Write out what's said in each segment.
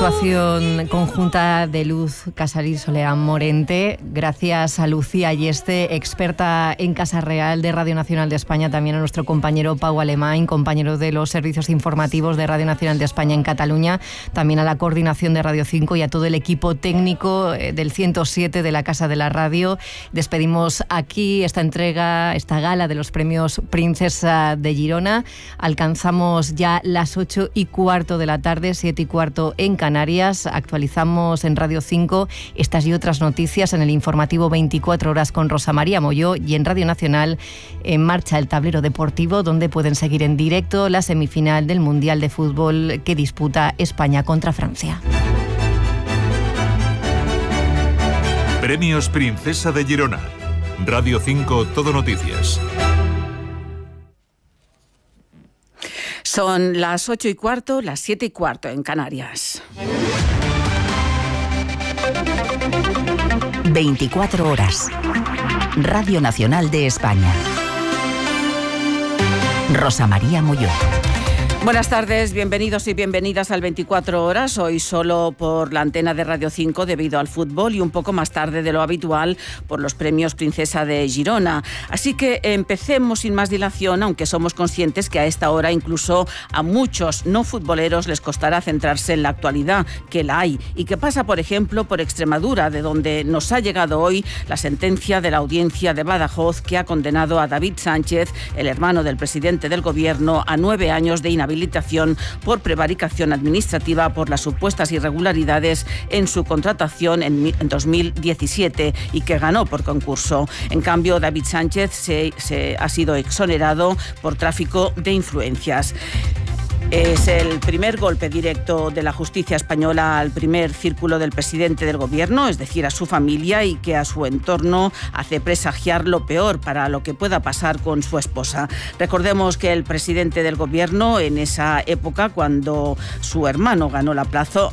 actuación conjunta de Luz Casarí Soleán Morente. Gracias a Lucía Ayeste, experta en Casa Real de Radio Nacional de España, también a nuestro compañero Pau Alemán, compañero de los servicios informativos de Radio Nacional de España en Cataluña, también a la coordinación de Radio 5 y a todo el equipo técnico del 107 de la Casa de la Radio. Despedimos aquí esta entrega, esta gala de los premios Princesa de Girona. Alcanzamos ya las 8:15 de la tarde, 7:15 en Canarias. Actualizamos en Radio 5 estas y otras noticias en el informativo 24 horas con Rosa María Molló, y en Radio Nacional en marcha el tablero deportivo, donde pueden seguir en directo la semifinal del Mundial de Fútbol que disputa España contra Francia. Premios Princesa de Girona. Radio 5 Todo Noticias. Son las 8:15, las 7:15 en Canarias. 24 horas. Radio Nacional de España. Rosa María Molló. Buenas tardes, bienvenidos y bienvenidas al 24 horas, hoy solo por la antena de Radio 5 debido al fútbol y un poco más tarde de lo habitual por los premios Princesa de Girona. Así que empecemos sin más dilación, aunque somos conscientes que a esta hora incluso a muchos no futboleros les costará centrarse en la actualidad, que la hay, y que pasa, por ejemplo, por Extremadura, de donde nos ha llegado hoy la sentencia de la audiencia de Badajoz que ha condenado a David Sánchez, el hermano del presidente del gobierno, a 9 años de inhabilitación por prevaricación administrativa por las supuestas irregularidades en su contratación en 2017 y que ganó por concurso. En cambio, David Sánchez se ha sido exonerado por tráfico de influencias. Es el primer golpe directo de la justicia española al primer círculo del presidente del gobierno, es decir, a su familia, y que a su entorno hace presagiar lo peor para lo que pueda pasar con su esposa. Recordemos que el presidente del gobierno, en esa época, cuando su hermano ganó la plaza,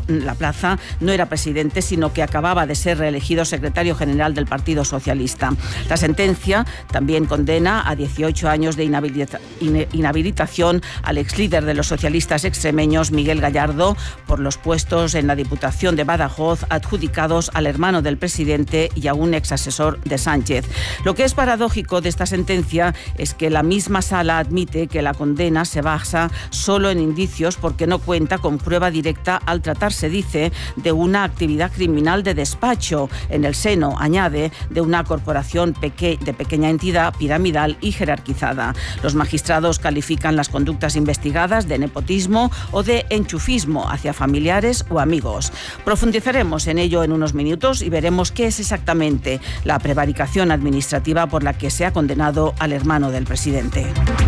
no era presidente, sino que acababa de ser reelegido secretario general del Partido Socialista. La sentencia también condena a 18 años de inhabilitación al exlíder de los socialistas extremeños, Miguel Gallardo, por los puestos en la Diputación de Badajoz adjudicados al hermano del presidente y a un exasesor de Sánchez. Lo que es paradójico de esta sentencia es que la misma sala admite que la condena se basa solo en indicios porque no cuenta con prueba directa al tratarse, dice, de una actividad criminal de despacho en el seno, añade, de una corporación de pequeña entidad piramidal y jerarquizada. Los magistrados califican las conductas investigadas de nepotismo o de enchufismo hacia familiares o amigos. Profundizaremos en ello en unos minutos y veremos qué es exactamente la prevaricación administrativa por la que se ha condenado al hermano del presidente.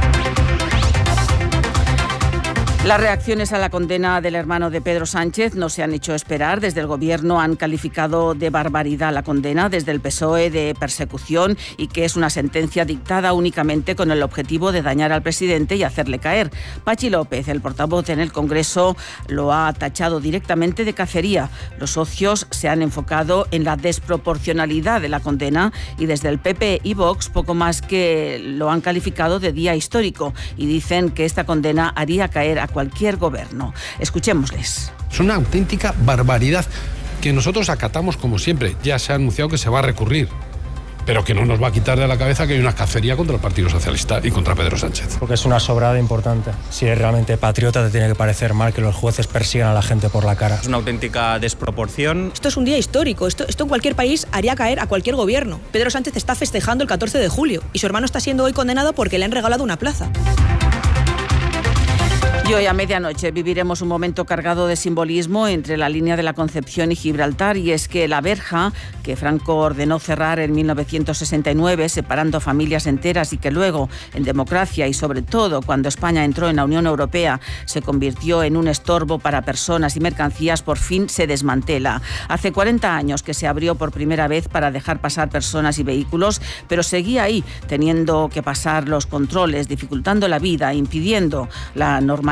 Las reacciones a la condena del hermano de Pedro Sánchez no se han hecho esperar. Desde el Gobierno han calificado de barbaridad la condena, desde el PSOE de persecución y que es una sentencia dictada únicamente con el objetivo de dañar al presidente y hacerle caer. Pachi López, el portavoz en el Congreso, lo ha tachado directamente de cacería. Los socios se han enfocado en la desproporcionalidad de la condena y desde el PP y Vox poco más que lo han calificado de día histórico y dicen que esta condena haría caer a cualquier gobierno. Escuchémosles. Es una auténtica barbaridad que nosotros acatamos como siempre. Ya se ha anunciado que se va a recurrir, pero que no nos va a quitar de la cabeza que hay una cacería contra el Partido Socialista y contra Pedro Sánchez. Porque es una sobrada importante. Si eres realmente patriota, te tiene que parecer mal que los jueces persigan a la gente por la cara. Es una auténtica desproporción. Esto es un día histórico. Esto en cualquier país haría caer a cualquier gobierno. Pedro Sánchez está festejando el 14 de julio y su hermano está siendo hoy condenado porque le han regalado una plaza. Y hoy a medianoche viviremos un momento cargado de simbolismo entre la línea de la Concepción y Gibraltar, y es que la verja que Franco ordenó cerrar en 1969, separando familias enteras y que luego, en democracia y sobre todo cuando España entró en la Unión Europea, se convirtió en un estorbo para personas y mercancías, por fin se desmantela. Hace 40 años que se abrió por primera vez para dejar pasar personas y vehículos, pero seguía ahí, teniendo que pasar los controles, dificultando la vida, impidiendo la normalidad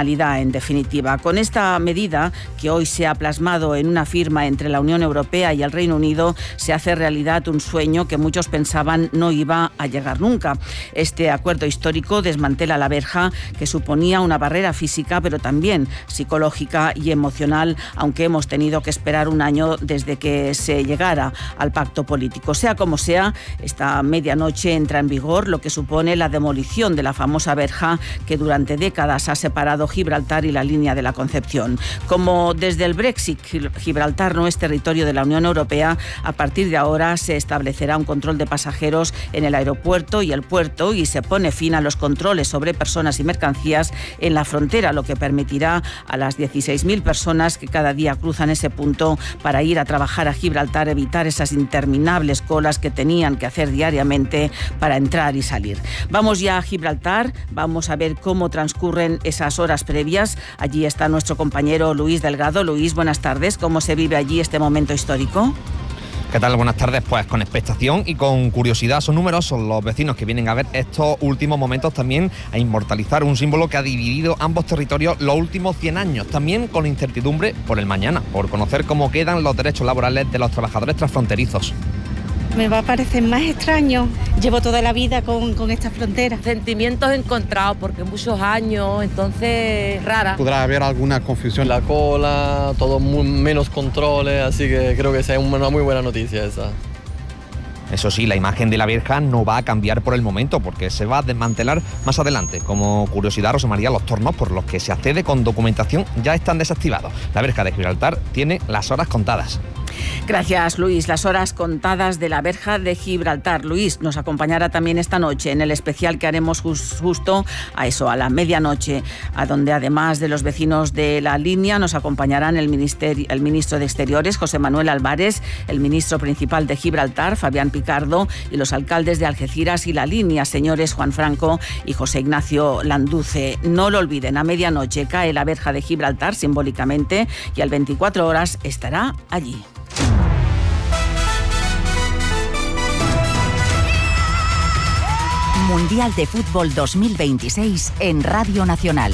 normalidad, en definitiva. Con esta medida, que hoy se ha plasmado en una firma entre la Unión Europea y el Reino Unido, se hace realidad un sueño que muchos pensaban no iba a llegar nunca. Este acuerdo histórico desmantela la verja que suponía una barrera física, pero también psicológica y emocional, aunque hemos tenido que esperar un año desde que se llegara al pacto político. Sea como sea, esta medianoche entra en vigor, lo que supone la demolición de la famosa verja que durante décadas ha separado Gibraltar y la línea de la Concepción. Como desde el Brexit Gibraltar no es territorio de la Unión Europea, a partir de ahora se establecerá un control de pasajeros en el aeropuerto y el puerto y se pone fin a los controles sobre personas y mercancías en la frontera, lo que permitirá a las 16.000 personas que cada día cruzan ese punto para ir a trabajar a Gibraltar evitar esas interminables colas que tenían que hacer diariamente para entrar y salir. Vamos ya a Gibraltar, vamos a ver cómo transcurren esas horas previas. Allí está nuestro compañero Luis Delgado. Luis, buenas tardes. ¿Cómo se vive allí este momento histórico? ¿Qué tal? Buenas tardes. Pues con expectación y con curiosidad. Son numerosos los vecinos que vienen a ver estos últimos momentos, también a inmortalizar un símbolo que ha dividido ambos territorios los últimos 100 años. También con incertidumbre por el mañana, por conocer cómo quedan los derechos laborales de los trabajadores transfronterizos. Me va a parecer más extraño. Llevo toda la vida con esta frontera. Sentimientos encontrados, porque muchos años, entonces rara. Podrá haber alguna confusión. La cola, todo menos controles, así que creo que es una muy buena noticia esa. Eso sí, la imagen de la verja no va a cambiar por el momento, porque se va a desmantelar más adelante. Como curiosidad, Rosa María, los tornos por los que se accede con documentación ya están desactivados. La verja de Gibraltar tiene las horas contadas. Gracias, Luis. Las horas contadas de la verja de Gibraltar. Luis nos acompañará también esta noche en el especial que haremos justo a eso, a la medianoche, a donde además de los vecinos de la línea nos acompañarán el ministro de Exteriores, José Manuel Álvarez, el ministro principal de Gibraltar, Fabián Picardo, y los alcaldes de Algeciras y la línea, señores Juan Franco y José Ignacio Landuce. No lo olviden, a medianoche cae la verja de Gibraltar simbólicamente y al 24 horas estará allí. Mundial de Fútbol 2026 en Radio Nacional.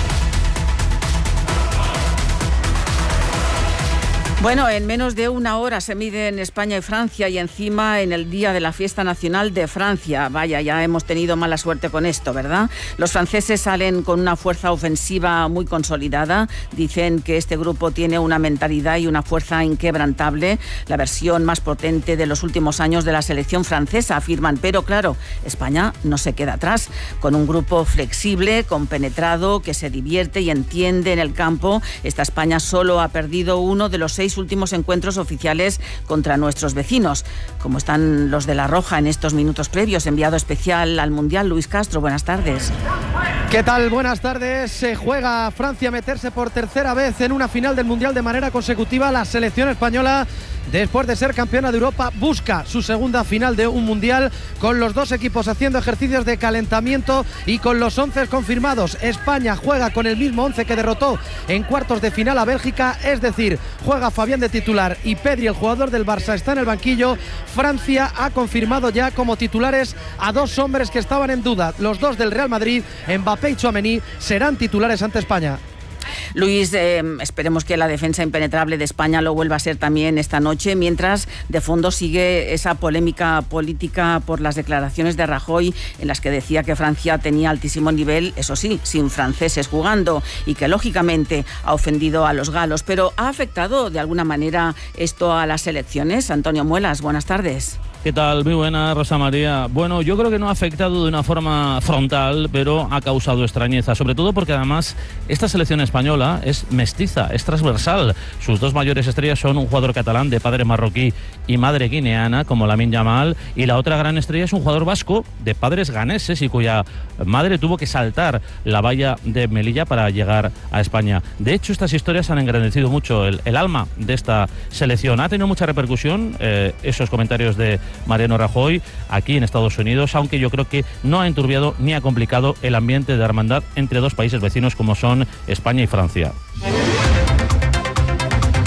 Bueno, en menos de una hora se miden España y Francia y encima en el día de la fiesta nacional de Francia. Vaya, ya hemos tenido mala suerte con esto, ¿verdad? Los franceses salen con una fuerza ofensiva muy consolidada. Dicen que este grupo tiene una mentalidad y una fuerza inquebrantable, la versión más potente de los últimos años de la selección francesa, afirman. Pero claro, España no se queda atrás. Con un grupo flexible, compenetrado, que se divierte y entiende en el campo, esta España solo ha perdido uno de los 6 últimos encuentros oficiales contra nuestros vecinos. ¿Cómo están los de La Roja en estos minutos previos? Enviado especial al Mundial, Luis Castro, buenas tardes. ¿Qué tal? Buenas tardes. Se juega Francia a meterse por tercera vez en una final del Mundial de manera consecutiva. La selección española, después de ser campeona de Europa, busca su segunda final de un Mundial, con los dos equipos haciendo ejercicios de calentamiento y con los 11 confirmados. España juega con el mismo 11 que derrotó en cuartos de final a Bélgica, es decir, juega Fabián de titular y Pedri, el jugador del Barça, está en el banquillo. Francia ha confirmado ya como titulares a dos hombres que estaban en duda, los dos del Real Madrid, Mbappé y Tchouaméni, serán titulares ante España. Luis, esperemos que la defensa impenetrable de España lo vuelva a ser también esta noche, mientras de fondo sigue esa polémica política por las declaraciones de Rajoy, en las que decía que Francia tenía altísimo nivel, eso sí, sin franceses jugando, y que lógicamente ha ofendido a los galos. Pero ¿ha afectado de alguna manera esto a las elecciones? Antonio Muelas, buenas tardes. ¿Qué tal? Muy buena, Rosa María. Bueno, yo creo que no ha afectado de una forma frontal, pero ha causado extrañeza, sobre todo porque además esta selección española es mestiza, es transversal. Sus dos mayores estrellas son un jugador catalán de padre marroquí y madre guineana, como Lamine Yamal, y la otra gran estrella es un jugador vasco de padres ganeses y cuya madre tuvo que saltar la valla de Melilla para llegar a España. De hecho, estas historias han engrandecido mucho el alma de esta selección. Ha tenido mucha repercusión esos comentarios de Mariano Rajoy aquí en Estados Unidos, aunque yo creo que no ha enturbiado ni ha complicado el ambiente de hermandad entre dos países vecinos como son España y Francia.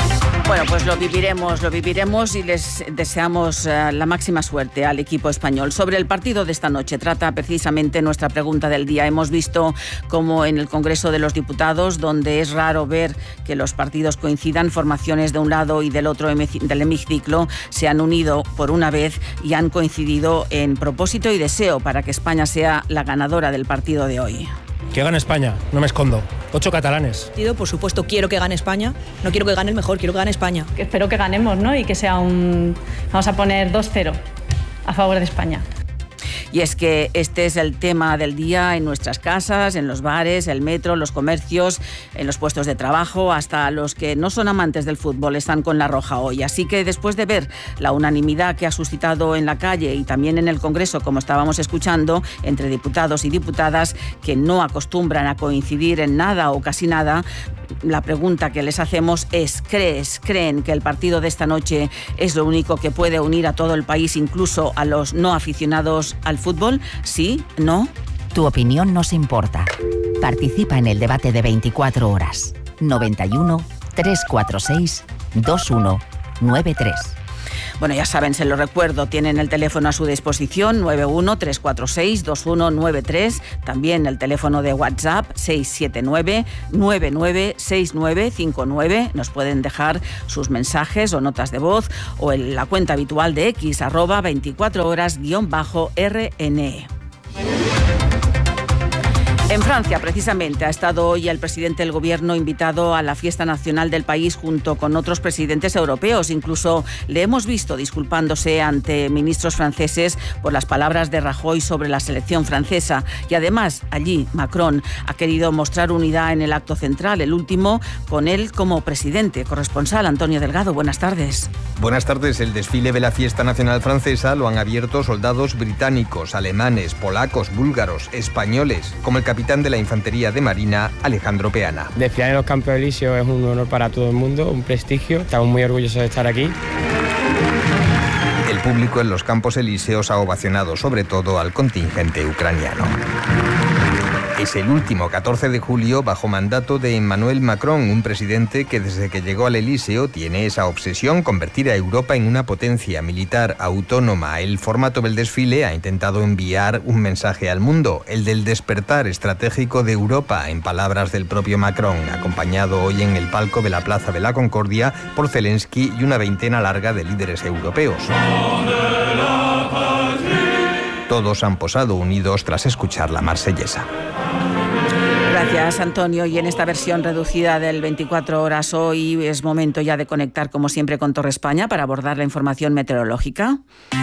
Bueno, pues lo viviremos y les deseamos la máxima suerte al equipo español. Sobre el partido de esta noche trata precisamente nuestra pregunta del día. Hemos visto como en el Congreso de los Diputados, donde es raro ver que los partidos coincidan, formaciones de un lado y del otro del hemiciclo se han unido por una vez y han coincidido en propósito y deseo para que España sea la ganadora del partido de hoy. Que gane España, no me escondo. 8 catalanes. Por supuesto, quiero que gane España. No quiero que gane el mejor, quiero que gane España. Espero que ganemos, ¿no? Y que sea vamos a poner 2-0 a favor de España. Y es que este es el tema del día en nuestras casas, en los bares, el metro, los comercios, en los puestos de trabajo, hasta los que no son amantes del fútbol están con la roja hoy. Así que después de ver la unanimidad que ha suscitado en la calle y también en el Congreso, como estábamos escuchando, entre diputados y diputadas que no acostumbran a coincidir en nada o casi nada, la pregunta que les hacemos es: ¿creen que el partido de esta noche es lo único que puede unir a todo el país, incluso a los no aficionados al fútbol? ¿Sí? ¿No? Tu opinión nos importa. Participa en el debate de 24 horas. 91 346 2193. Bueno, ya saben, se lo recuerdo, tienen el teléfono a su disposición, 91-346-2193, también el teléfono de WhatsApp, 679-996959. Nos pueden dejar sus mensajes o notas de voz o en la cuenta habitual de X, @24horas_RN. En Francia, precisamente, ha estado hoy el presidente del gobierno invitado a la fiesta nacional del país junto con otros presidentes europeos. Incluso le hemos visto disculpándose ante ministros franceses por las palabras de Rajoy sobre la selección francesa. Y además, allí, Macron ha querido mostrar unidad en el acto central, el último, con él como presidente. Corresponsal Antonio Delgado, buenas tardes. Buenas tardes. El desfile de la fiesta nacional francesa lo han abierto soldados británicos, alemanes, polacos, búlgaros, españoles, como el capitán de la Infantería de Marina, Alejandro Peana. Desfilar en los Campos Elíseos es un honor para todo el mundo, un prestigio. Estamos muy orgullosos de estar aquí. El público en los Campos Elíseos ha ovacionado sobre todo al contingente ucraniano. Es el último 14 de julio bajo mandato de Emmanuel Macron, un presidente que desde que llegó al Elíseo tiene esa obsesión, convertir a Europa en una potencia militar autónoma. El formato del desfile ha intentado enviar un mensaje al mundo, el del despertar estratégico de Europa, en palabras del propio Macron, acompañado hoy en el palco de la Plaza de la Concordia por Zelensky y una veintena larga de líderes europeos. Todos han posado unidos tras escuchar la marsellesa. Gracias, Antonio. Y en esta versión reducida del 24 horas hoy es momento ya de conectar, como siempre, con Torre España para abordar la información meteorológica.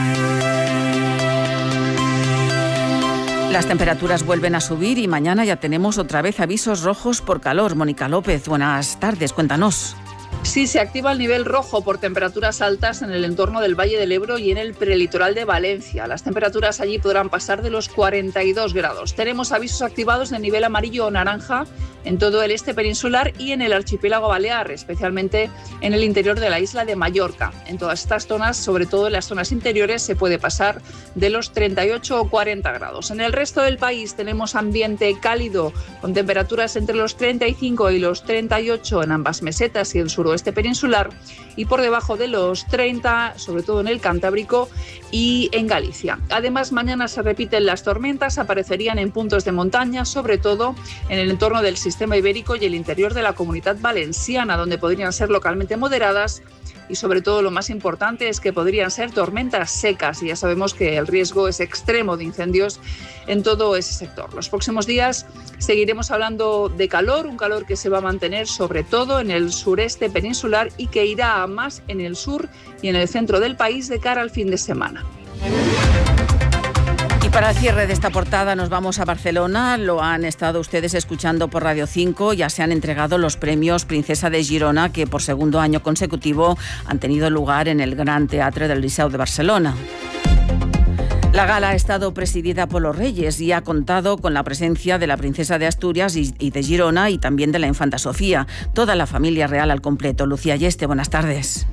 Las temperaturas vuelven a subir y mañana ya tenemos otra vez avisos rojos por calor. Mónica López, buenas tardes, cuéntanos. Sí, se activa el nivel rojo por temperaturas altas en el entorno del Valle del Ebro y en el prelitoral de Valencia. Las temperaturas allí podrán pasar de los 42 grados. Tenemos avisos activados de nivel amarillo o naranja en todo el este peninsular y en el archipiélago balear, especialmente en el interior de la isla de Mallorca. En todas estas zonas, sobre todo en las zonas interiores, se puede pasar de los 38 o 40 grados. En el resto del país tenemos ambiente cálido, con temperaturas entre los 35 y los 38 en ambas mesetas y el suroeste peninsular, y por debajo de los 30, sobre todo en el Cantábrico y en Galicia. Además, mañana se repiten las tormentas, aparecerían en puntos de montaña, sobre todo en el entorno del sistema ibérico y el interior de la Comunidad Valenciana, donde podrían ser localmente moderadas. Y sobre todo lo más importante es que podrían ser tormentas secas y ya sabemos que el riesgo es extremo de incendios en todo ese sector. Los próximos días seguiremos hablando de calor, un calor que se va a mantener sobre todo en el sureste peninsular y que irá a más en el sur y en el centro del país de cara al fin de semana. Para el cierre de esta portada nos vamos a Barcelona. Lo han estado ustedes escuchando por Radio 5. Ya se han entregado los premios Princesa de Girona, que por segundo año consecutivo han tenido lugar en el Gran Teatre del Liceu de Barcelona. La gala ha estado presidida por los Reyes y ha contado con la presencia de la Princesa de Asturias y de Girona y también de la Infanta Sofía. Toda la familia real al completo. Lucía Yeste, buenas tardes.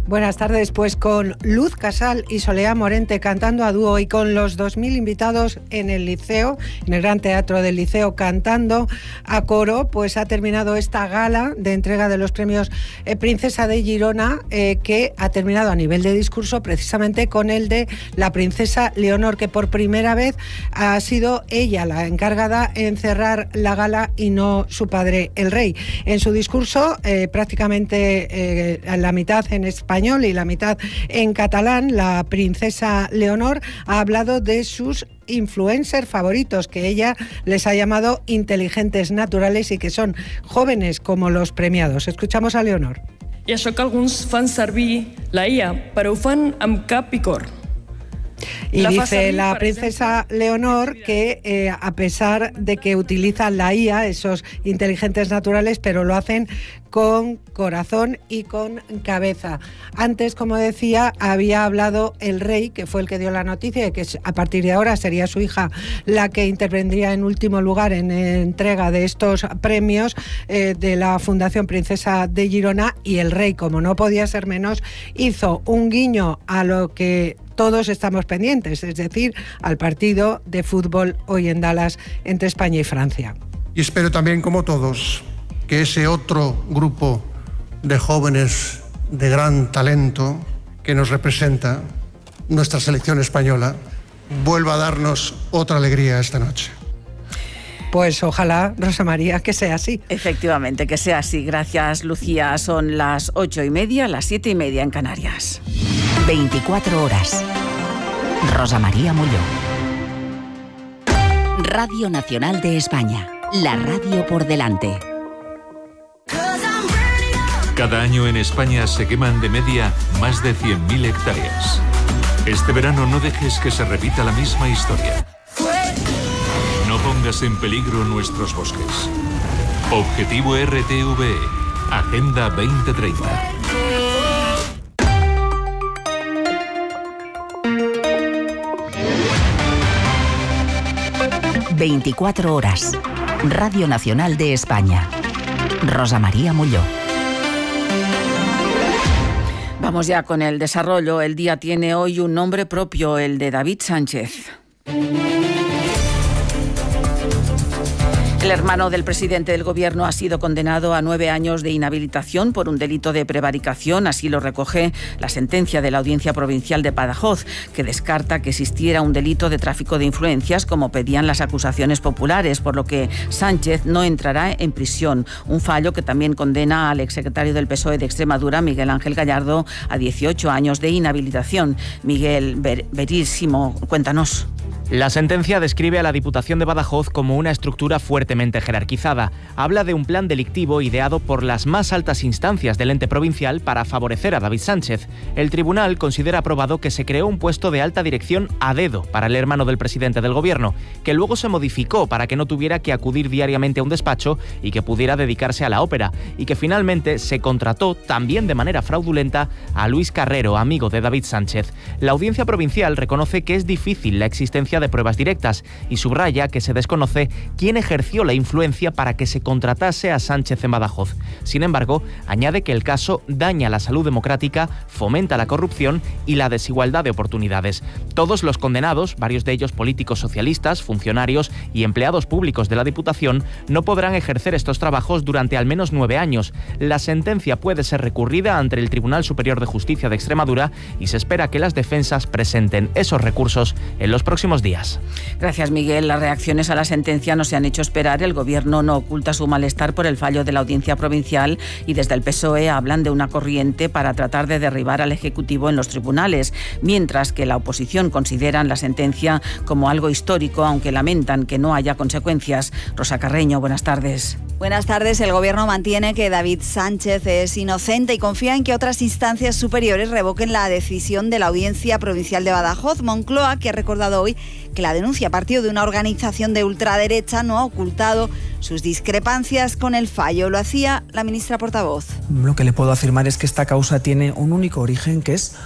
Buenas tardes, pues con Luz Casal y Soleá Morente cantando a dúo y con los 2.000 invitados en el Liceo, en el Gran Teatro del Liceo, cantando a coro, pues ha terminado esta gala de entrega de los premios Princesa de Girona, que ha terminado a nivel de discurso precisamente con el de la princesa Leonor, que por primera vez ha sido ella la encargada en cerrar la gala y no su padre, el rey. En su discurso, prácticamente la mitad en español y la mitad en catalán, la princesa Leonor ha hablado de sus influencers favoritos, que ella les ha llamado inteligentes naturales y que son jóvenes como los premiados. Escuchamos a Leonor. I això que alguns fan servir la IA, però ho fan amb cap i cor. Y dice la princesa Leonor que a pesar de que utilizan la IA, esos inteligentes naturales, pero lo hacen con corazón y con cabeza. Antes, como decía, había hablado el rey, que fue el que dio la noticia de que a partir de ahora sería su hija la que intervendría en último lugar en entrega de estos premios de la Fundación Princesa de Girona, y el rey, como no podía ser menos, hizo un guiño a lo que todos estamos pendientes, es decir, al partido de fútbol hoy en Dallas entre España y Francia. Y espero también, como todos, que ese otro grupo de jóvenes de gran talento que nos representa, nuestra selección española, vuelva a darnos otra alegría esta noche. Pues ojalá, Rosa María, que sea así. Efectivamente, que sea así. Gracias, Lucía. Son las 8:30, las 7:30 en Canarias. 24 horas. Rosa María Molló. Radio Nacional de España. La radio por delante. Cada año en España se queman de media más de 100.000 hectáreas. Este verano no dejes que se repita la misma historia. No pongas en peligro nuestros bosques. Objetivo RTVE. Agenda 2030. ...24 horas. Radio Nacional de España. Rosa María Molló. Vamos ya con el desarrollo. El día tiene hoy un nombre propio, el de David Sánchez. El hermano del presidente del Gobierno ha sido condenado a 9 años de inhabilitación por un delito de prevaricación. Así lo recoge la sentencia de la Audiencia Provincial de Badajoz, que descarta que existiera un delito de tráfico de influencias, como pedían las acusaciones populares, por lo que Sánchez no entrará en prisión. Un fallo que también condena al exsecretario del PSOE de Extremadura, Miguel Ángel Gallardo, a 18 años de inhabilitación. Miguel Verísimo, cuéntanos. La sentencia describe a la Diputación de Badajoz como una estructura fuertemente jerarquizada. Habla de un plan delictivo ideado por las más altas instancias del ente provincial para favorecer a David Sánchez. El tribunal considera aprobado que se creó un puesto de alta dirección a dedo para el hermano del presidente del Gobierno, que luego se modificó para que no tuviera que acudir diariamente a un despacho y que pudiera dedicarse a la ópera, y que finalmente se contrató, también de manera fraudulenta, a Luis Carrero, amigo de David Sánchez. La Audiencia Provincial reconoce que es difícil la existencia de pruebas directas y subraya que se desconoce quién ejerció la influencia para que se contratase a Sánchez en Badajoz. Sin embargo, añade que el caso daña la salud democrática, fomenta la corrupción y la desigualdad de oportunidades. Todos los condenados, varios de ellos políticos socialistas, funcionarios y empleados públicos de la Diputación, no podrán ejercer estos trabajos durante al menos 9 años. La sentencia puede ser recurrida ante el Tribunal Superior de Justicia de Extremadura y se espera que las defensas presenten esos recursos en los próximos días. Gracias, Miguel. Las reacciones a la sentencia no se han hecho esperar. El Gobierno no oculta su malestar por el fallo de la Audiencia Provincial y desde el PSOE hablan de una corriente para tratar de derribar al Ejecutivo en los tribunales, mientras que la oposición consideran la sentencia como algo histórico, aunque lamentan que no haya consecuencias. Rosa Carreño, buenas tardes. Buenas tardes. El Gobierno mantiene que David Sánchez es inocente y confía en que otras instancias superiores revoquen la decisión de la Audiencia Provincial de Badajoz. Moncloa, que ha recordado hoy que la denuncia partió de una organización de ultraderecha, no ha ocultado sus discrepancias con el fallo. Lo hacía la ministra portavoz. Lo que le puedo afirmar es que esta causa tiene un único origen, que es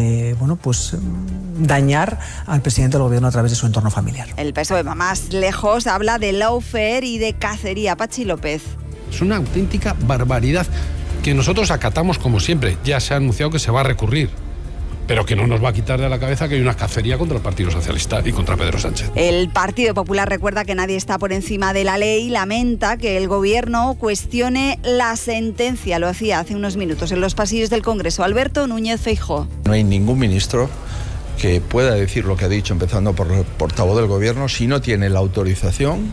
dañar al presidente del Gobierno a través de su entorno familiar. El PSOE va más lejos, habla de lawfare y de cacería. Pachi López. Es una auténtica barbaridad que nosotros acatamos como siempre. Ya se ha anunciado que se va a recurrir, pero que no nos va a quitar de la cabeza que hay una cacería contra el Partido Socialista y contra Pedro Sánchez. El Partido Popular recuerda que nadie está por encima de la ley y lamenta que el Gobierno cuestione la sentencia. Lo hacía hace unos minutos en los pasillos del Congreso. Alberto Núñez Feijóo. No hay ningún ministro que pueda decir lo que ha dicho, empezando por el portavoz del Gobierno, si no tiene la autorización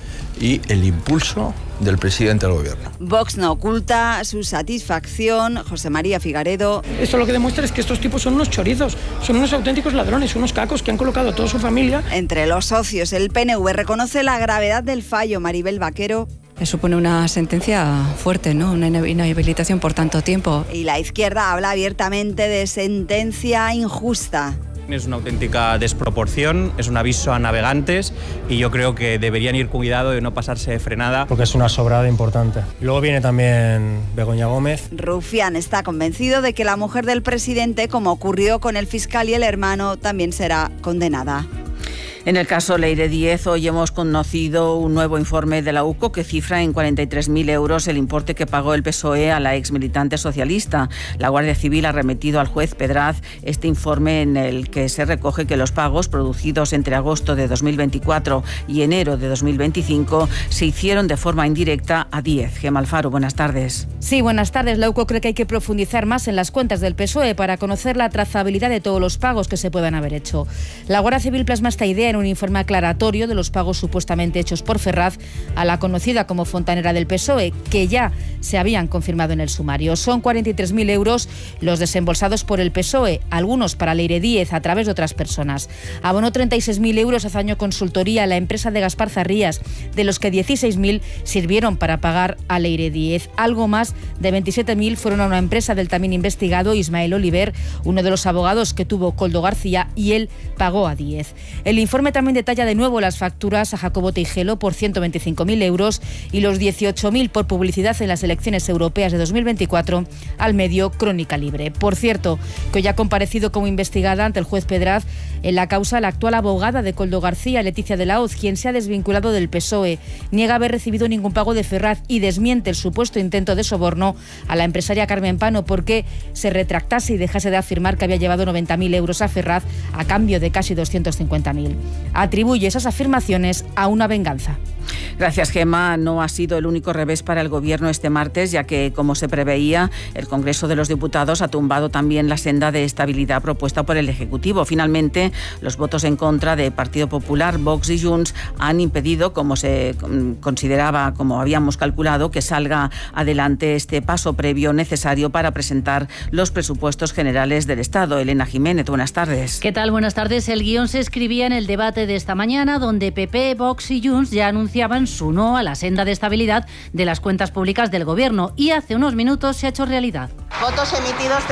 y el impulso del presidente del Gobierno. Vox no oculta su satisfacción. José María Figaredo. Esto lo que demuestra es que estos tipos son unos chorizos, son unos auténticos ladrones, unos cacos que han colocado a toda su familia. Entre los socios, el PNV reconoce la gravedad del fallo. Maribel Vaquero. Supone una sentencia fuerte, ¿no? Una inhabilitación por tanto tiempo. Y la izquierda habla abiertamente de sentencia injusta. Es una auténtica desproporción, es un aviso a navegantes y yo creo que deberían ir con cuidado de no pasarse de frenada. Porque es una sobrada importante. Luego viene también Begoña Gómez. Rufián está convencido de que la mujer del presidente, como ocurrió con el fiscal y el hermano, también será condenada. En el caso Leire Díez, hoy hemos conocido un nuevo informe de la UCO que cifra en 43.000 euros el importe que pagó el PSOE a la exmilitante socialista. La Guardia Civil ha remitido al juez Pedraz este informe en el que se recoge que los pagos producidos entre agosto de 2024 y enero de 2025 se hicieron de forma indirecta a Díez. Gemma Alfaro, buenas tardes. Sí, buenas tardes. La UCO cree que hay que profundizar más en las cuentas del PSOE para conocer la trazabilidad de todos los pagos que se puedan haber hecho. La Guardia Civil plasma esta idea en un informe aclaratorio de los pagos supuestamente hechos por Ferraz a la conocida como fontanera del PSOE, que ya se habían confirmado en el sumario. Son 43.000 euros los desembolsados por el PSOE, algunos para Leire Díez a través de otras personas. Abonó 36.000 euros hace año consultoría a la empresa de Gaspar Zarrías, de los que 16.000 sirvieron para pagar a Leire Díez. Algo más de 27.000 fueron a una empresa del también investigado Ismael Oliver, uno de los abogados que tuvo Koldo García, y él pagó a Díez. El informe también detalla de nuevo las facturas a Jacobo Teijelo por 125.000 euros y los 18.000 por publicidad en las elecciones europeas de 2024 al medio Crónica Libre. Por cierto, que hoy ha comparecido como investigada ante el juez Pedraz en la causa la actual abogada de Koldo García, Leticia de la Hoz, quien se ha desvinculado del PSOE. Niega haber recibido ningún pago de Ferraz y desmiente el supuesto intento de soborno a la empresaria Carmen Pano porque se retractase y dejase de afirmar que había llevado 90.000 euros a Ferraz a cambio de casi 250.000. Atribuye esas afirmaciones a una venganza. Gracias, Gemma. No ha sido el único revés para el Gobierno este martes, ya que, como se preveía, el Congreso de los Diputados ha tumbado también la senda de estabilidad propuesta por el Ejecutivo. Finalmente, los votos en contra de Partido Popular, Vox y Junts han impedido, como se consideraba, como habíamos calculado, que salga adelante este paso previo necesario para presentar los presupuestos generales del Estado. Elena Jiménez, buenas tardes. ¿Qué tal? Buenas tardes. El guión se escribía en el debate de esta mañana, donde PP, Vox y Junts ya anunciaban su no a la senda de estabilidad de las cuentas públicas del Gobierno, y hace unos minutos se ha hecho realidad. Votos emitidos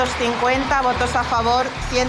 350, votos a favor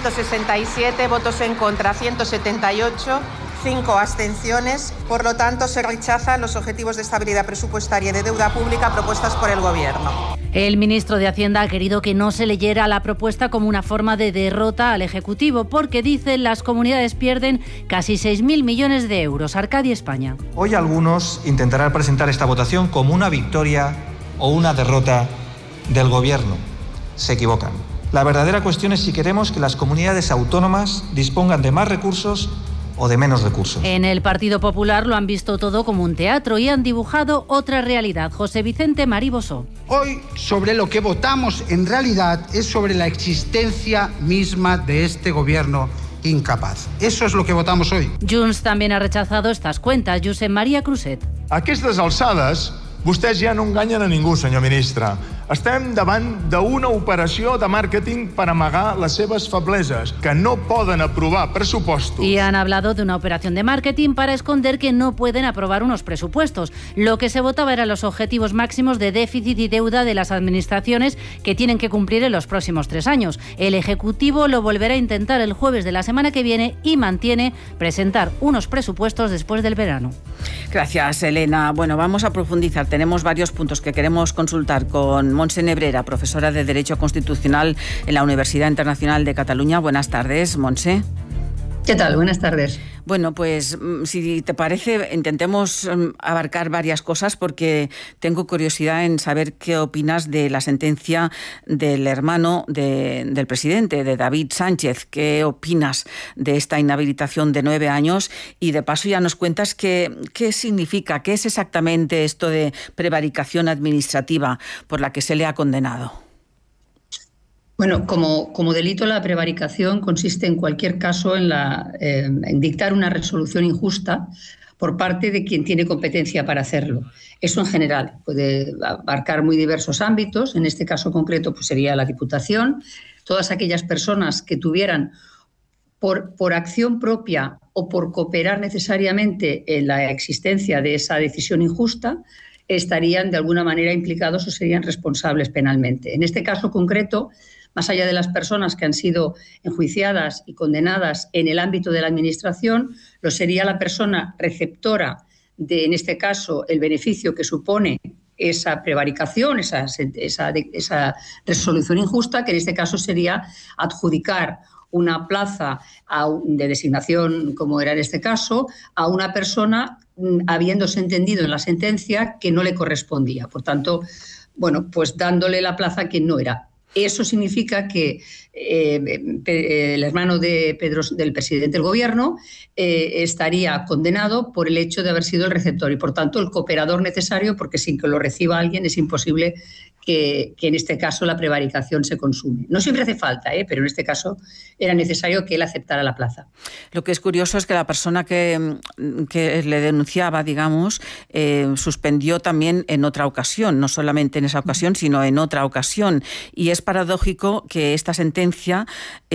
167, votos en contra 178, 5 abstenciones. Por lo tanto, se rechazan los objetivos de estabilidad presupuestaria y de deuda pública propuestas por el Gobierno. El ministro de Hacienda ha querido que no se leyera la propuesta como una forma de derrota al Ejecutivo, porque dice las comunidades pierden casi 6.000 millones de euros. Arcadia, España. Hoy algunos intentarán presentar esta votación como una victoria o una derrota del Gobierno. Se equivocan. La verdadera cuestión es si queremos que las comunidades autónomas dispongan de más recursos o de menos recursos. En el Partido Popular lo han visto todo como un teatro y han dibujado otra realidad. José Vicente Maribosó. Hoy, sobre lo que votamos en realidad es sobre la existencia misma de este Gobierno incapaz. Eso es lo que votamos hoy. Junts también ha rechazado estas cuentas. Josep María Cruzet. A aquestes alçades, vostès ja no enganyen a ningú, senyor ministre. Estem davant d'una operació de màrqueting per amagar les seves febleses, que no poden aprovar pressupostos. Y han hablado de una operación de marketing para esconder que no pueden aprobar unos presupuestos. Lo que se votaba eran los objetivos máximos de déficit y deuda de las administraciones que tienen que cumplir en los próximos 3 años. El Ejecutivo lo volverá a intentar el jueves de la semana que viene y mantiene presentar unos presupuestos después del verano. Gracias, Elena. Bueno, vamos a profundizar. Tenemos varios puntos que queremos consultar con Montse Nebrera, profesora de Derecho Constitucional en la Universidad Internacional de Cataluña. Buenas tardes, Montse. ¿Qué tal? Buenas tardes. Bueno, pues si te parece, intentemos abarcar varias cosas porque tengo curiosidad en saber qué opinas de la sentencia del hermano del presidente, de David Sánchez. ¿Qué opinas de esta inhabilitación de 9 años? Y de paso ya nos cuentas qué significa, qué es exactamente esto de prevaricación administrativa por la que se le ha condenado. Bueno, como delito, la prevaricación consiste en cualquier caso en dictar una resolución injusta por parte de quien tiene competencia para hacerlo. Eso en general puede abarcar muy diversos ámbitos. En este caso concreto pues sería la Diputación. Todas aquellas personas que tuvieran por acción propia o por cooperar necesariamente en la existencia de esa decisión injusta estarían de alguna manera implicados o serían responsables penalmente. En este caso concreto, más allá de las personas que han sido enjuiciadas y condenadas en el ámbito de la Administración, lo sería la persona receptora de, en este caso, el beneficio que supone esa prevaricación, esa resolución injusta, que en este caso sería adjudicar una plaza de designación, como era en este caso, a una persona habiéndose entendido en la sentencia que no le correspondía. Por tanto, bueno, pues dándole la plaza a quien no era. Eso significa que el hermano del presidente del Gobierno estaría condenado por el hecho de haber sido el receptor y, por tanto, el cooperador necesario, porque sin que lo reciba alguien es imposible que en este caso la prevaricación se consume. No siempre hace falta, pero en este caso era necesario que él aceptara la plaza. Lo que es curioso es que la persona que le denunciaba, digamos, suspendió también en otra ocasión, no solamente en esa ocasión, sino en otra ocasión. Y es paradójico que esta sentencia,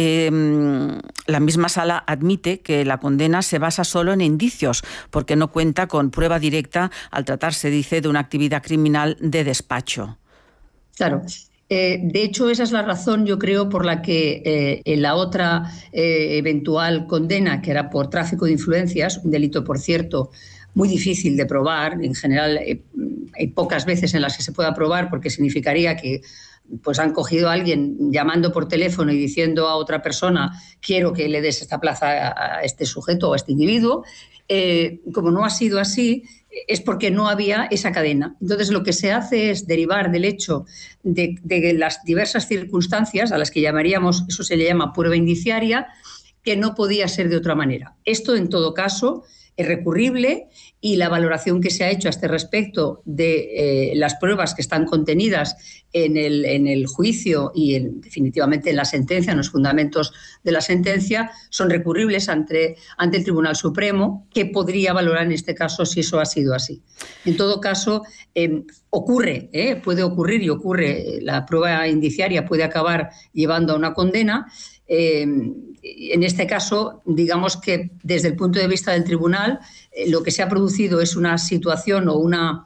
la misma sala admite que la condena se basa solo en indicios, porque no cuenta con prueba directa al tratarse, dice, de una actividad criminal de despacho. Claro. De hecho, esa es la razón, yo creo, por la que en la otra eventual condena, que era por tráfico de influencias, un delito, por cierto, muy difícil de probar, en general hay pocas veces en las que se pueda probar, porque significaría que pues han cogido a alguien llamando por teléfono y diciendo a otra persona quiero que le des esta plaza a este sujeto o a este individuo. Como no ha sido así, es porque no había esa cadena. Entonces, lo que se hace es derivar del hecho de las diversas circunstancias a las que llamaríamos, eso se le llama prueba indiciaria, que no podía ser de otra manera. Esto, en todo caso, es recurrible y la valoración que se ha hecho a este respecto de las pruebas que están contenidas en el juicio y definitivamente en la sentencia, en los fundamentos de la sentencia, son recurribles ante el Tribunal Supremo, que podría valorar en este caso si eso ha sido así. En todo caso, puede ocurrir y ocurre, la prueba indiciaria puede acabar llevando a una condena. En este caso, digamos que desde el punto de vista del tribunal, lo que se ha producido es una situación o una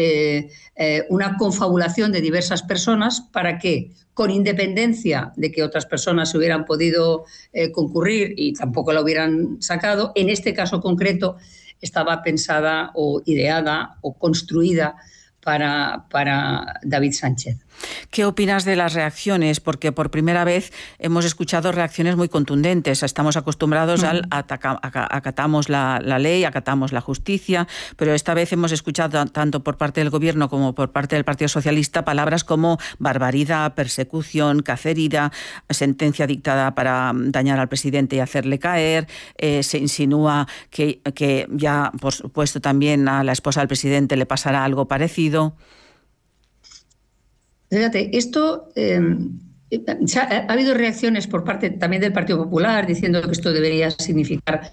confabulación de diversas personas para que, con independencia de que otras personas hubieran podido concurrir y tampoco la hubieran sacado, en este caso concreto estaba pensada o ideada o construida para David Sánchez. ¿Qué opinas de las reacciones? Porque por primera vez hemos escuchado reacciones muy contundentes. Estamos acostumbrados al acatamos la ley, acatamos la justicia, pero esta vez hemos escuchado tanto por parte del Gobierno como por parte del Partido Socialista palabras como barbaridad, persecución, cacería, sentencia dictada para dañar al presidente y hacerle caer. Se insinúa que ya, por supuesto, también a la esposa del presidente le pasará algo parecido. Fíjate, esto ha habido reacciones por parte también del Partido Popular diciendo que esto debería significar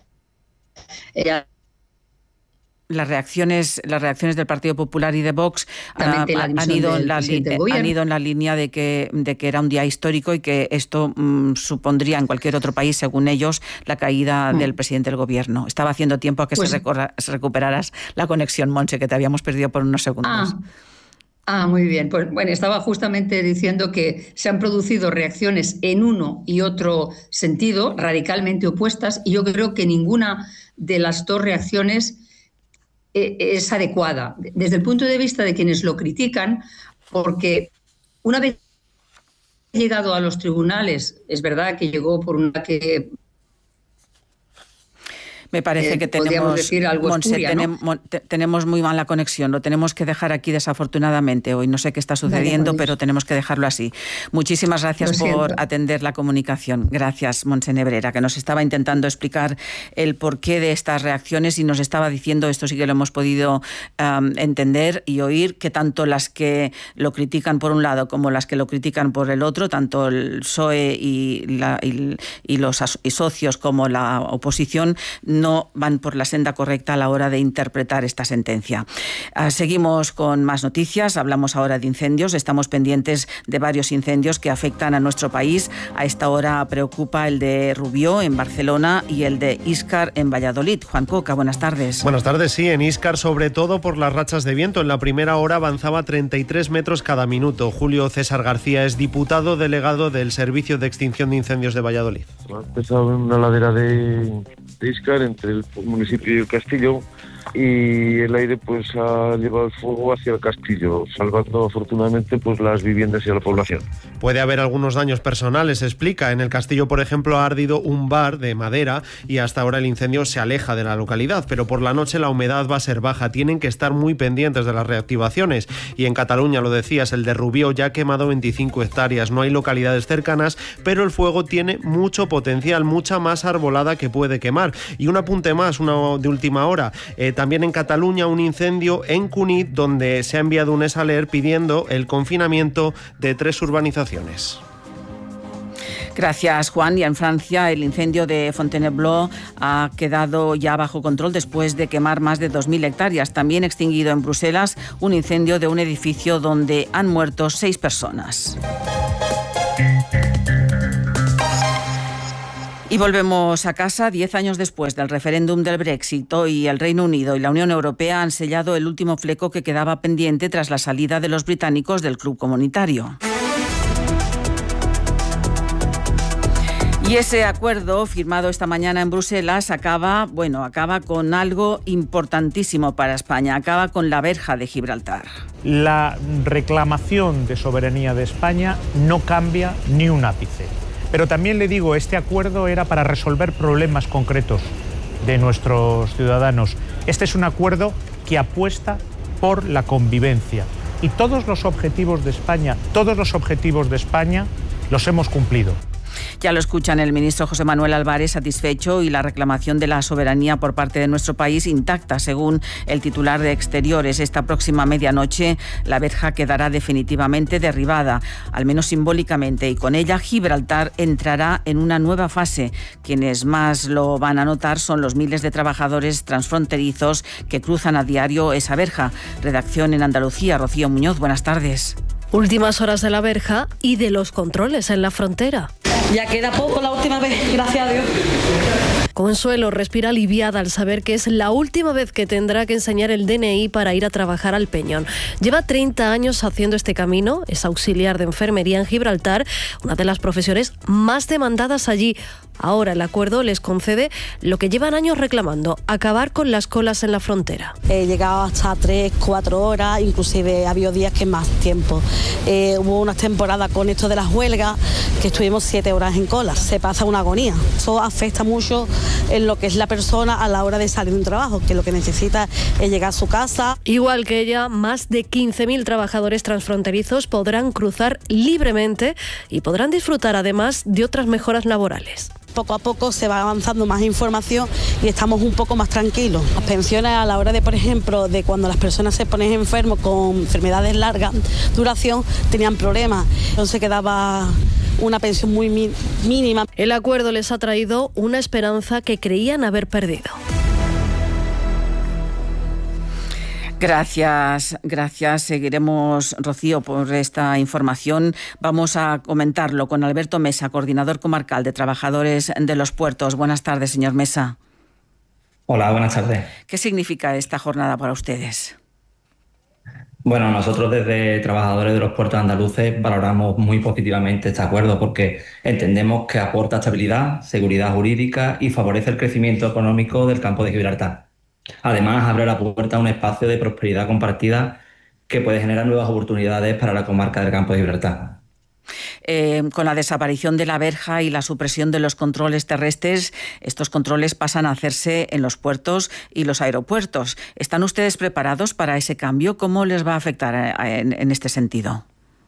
las reacciones del Partido Popular y de Vox han ido en la línea de que era un día histórico y que esto supondría en cualquier otro país, según ellos, la caída del presidente del Gobierno. Estaba haciendo tiempo a que se recuperaras la conexión, Montse, que te habíamos perdido por unos segundos. Muy bien. Pues bueno, estaba justamente diciendo que se han producido reacciones en uno y otro sentido, radicalmente opuestas, y yo creo que ninguna de las dos reacciones es adecuada, desde el punto de vista de quienes lo critican, porque una vez llegado a los tribunales, es verdad que llegó por una que Me parece que podríamos decir algo espuria, ¿no? Tenemos muy mala conexión, lo tenemos que dejar aquí desafortunadamente hoy. No sé qué está sucediendo, pero tenemos que dejarlo así. Muchísimas gracias por atender la comunicación. Gracias, Montse Nebrera, que nos estaba intentando explicar el porqué de estas reacciones y nos estaba diciendo, esto sí que lo hemos podido entender y oír, que tanto las que lo critican por un lado como las que lo critican por el otro, tanto el PSOE y los socios como la oposición, no van por la senda correcta a la hora de interpretar esta sentencia. Seguimos con más noticias. Hablamos ahora de incendios. Estamos pendientes de varios incendios que afectan a nuestro país. A esta hora preocupa el de Rubió, en Barcelona, y el de Íscar, en Valladolid. Juan Coca, buenas tardes. Buenas tardes, sí. En Íscar, sobre todo por las rachas de viento. En la primera hora avanzaba 33 metros cada minuto. Julio César García es diputado delegado del Servicio de Extinción de Incendios de Valladolid. Ha empezado en una ladera de Íscar, entre el municipio y el castillo, y el aire pues ha llevado el fuego hacia el castillo, salvando afortunadamente pues las viviendas y a la población. Puede haber algunos daños personales, explica. En el castillo, por ejemplo, ha ardido un bar de madera y hasta ahora el incendio se aleja de la localidad, pero por la noche la humedad va a ser baja. Tienen que estar muy pendientes de las reactivaciones. Y en Cataluña, lo decías, el de Rubió ya ha quemado 25 hectáreas. No hay localidades cercanas, pero el fuego tiene mucho potencial, mucha más arbolada que puede quemar. Y un apunte más, uno de última hora. También en Cataluña, un incendio en Cunit, donde se ha enviado un SALER pidiendo el confinamiento de 3 urbanizaciones. Gracias, Juan. Y en Francia, el incendio de Fontainebleau ha quedado ya bajo control después de quemar más de 2.000 hectáreas. También extinguido en Bruselas un incendio de un edificio donde han muerto 6 personas. Y volvemos a casa. 10 años después del referéndum del Brexit, y el Reino Unido y la Unión Europea han sellado el último fleco que quedaba pendiente tras la salida de los británicos del club comunitario. Y ese acuerdo, firmado esta mañana en Bruselas, acaba con algo importantísimo para España. Acaba con la verja de Gibraltar. La reclamación de soberanía de España no cambia ni un ápice. Pero también le digo, este acuerdo era para resolver problemas concretos de nuestros ciudadanos. Este es un acuerdo que apuesta por la convivencia. Y todos los objetivos de España los hemos cumplido. Ya lo escuchan, el ministro José Manuel Álvarez satisfecho y la reclamación de la soberanía por parte de nuestro país intacta. Según el titular de Exteriores, esta próxima medianoche la verja quedará definitivamente derribada, al menos simbólicamente, y con ella Gibraltar entrará en una nueva fase. Quienes más lo van a notar son los miles de trabajadores transfronterizos que cruzan a diario esa verja. Redacción en Andalucía, Rocío Muñoz, buenas tardes. Últimas horas de la verja y de los controles en la frontera. Ya queda poco la última vez, gracias a Dios. Consuelo respira aliviada al saber que es la última vez que tendrá que enseñar el DNI para ir a trabajar al Peñón. Lleva 30 años haciendo este camino, es auxiliar de enfermería en Gibraltar, una de las profesiones más demandadas allí. Ahora el acuerdo les concede lo que llevan años reclamando, acabar con las colas en la frontera. He llegado hasta 3-4 horas, inclusive ha habido días que más tiempo. Hubo unas temporadas con esto de las huelgas que estuvimos 7 horas en cola. Se pasa una agonía. Eso afecta mucho en lo que es la persona a la hora de salir de un trabajo, que lo que necesita es llegar a su casa. Igual que ella, más de 15.000 trabajadores transfronterizos podrán cruzar libremente y podrán disfrutar además de otras mejoras laborales. Poco a poco se va avanzando más información y estamos un poco más tranquilos. Las pensiones a la hora de, por ejemplo, de cuando las personas se ponen enfermos con enfermedades largas duración, tenían problemas. Entonces quedaba una pensión muy mínima. El acuerdo les ha traído una esperanza que creían haber perdido. Gracias. Seguiremos, Rocío, por esta información. Vamos a comentarlo con Alberto Mesa, coordinador comarcal de trabajadores de los puertos. Buenas tardes, señor Mesa. Hola, buenas tardes. ¿Qué significa esta jornada para ustedes? Bueno, nosotros desde Trabajadores de los Puertos Andaluces valoramos muy positivamente este acuerdo porque entendemos que aporta estabilidad, seguridad jurídica y favorece el crecimiento económico del campo de Gibraltar. Además, abre la puerta a un espacio de prosperidad compartida que puede generar nuevas oportunidades para la comarca del campo de Gibraltar. con la desaparición de la verja y la supresión de los controles terrestres, estos controles pasan a hacerse en los puertos y los aeropuertos. ¿Están ustedes preparados para ese cambio? ¿Cómo les va a afectar en este sentido?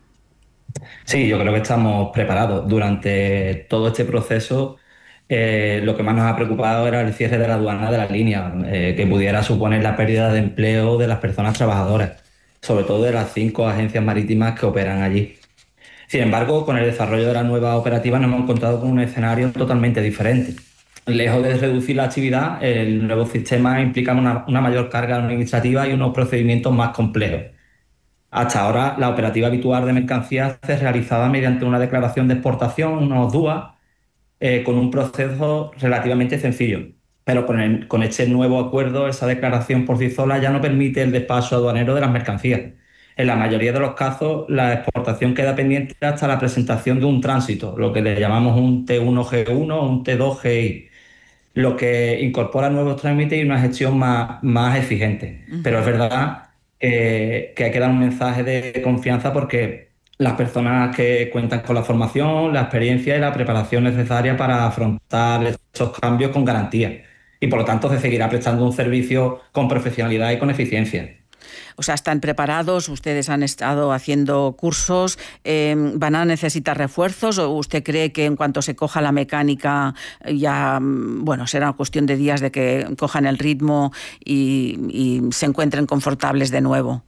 Sí, yo creo que estamos preparados. Durante todo este proceso, lo que más nos ha preocupado era el cierre de la aduana de la línea, que pudiera suponer la pérdida de empleo de las personas trabajadoras, sobre todo de las 5 agencias marítimas que operan allí. Sin embargo, con el desarrollo de la nueva operativa nos hemos encontrado con un escenario totalmente diferente. Lejos de reducir la actividad, el nuevo sistema implica una mayor carga administrativa y unos procedimientos más complejos. Hasta ahora, la operativa habitual de mercancías se realizaba mediante una declaración de exportación, unos DUA, con un proceso relativamente sencillo. Pero con este nuevo acuerdo, esa declaración por sí sola ya no permite el despacho aduanero de las mercancías. En la mayoría de los casos, la exportación queda pendiente hasta la presentación de un tránsito, lo que le llamamos un T1G1 o un T2GI, lo que incorpora nuevos trámites y una gestión más exigente. Pero es verdad que hay que dar un mensaje de confianza porque las personas que cuentan con la formación, la experiencia y la preparación necesaria para afrontar estos cambios con garantía. Y por lo tanto se seguirá prestando un servicio con profesionalidad y con eficiencia. O sea, están preparados, ustedes han estado haciendo cursos, ¿van a necesitar refuerzos o usted cree que en cuanto se coja la mecánica ya, bueno, será cuestión de días de que cojan el ritmo y se encuentren confortables de nuevo?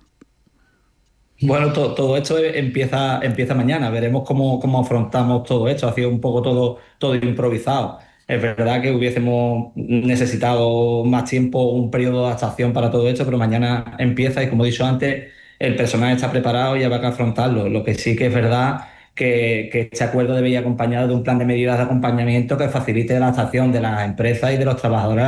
Bueno, todo esto empieza mañana, veremos cómo afrontamos todo esto, ha sido un poco todo improvisado. Es verdad que hubiésemos necesitado más tiempo, un periodo de adaptación para todo esto, pero mañana empieza y, como he dicho antes, el personal está preparado y habrá que afrontarlo. Lo que sí que es verdad que este acuerdo debe ir acompañado de un plan de medidas de acompañamiento que facilite la adaptación de las empresas y de los trabajadores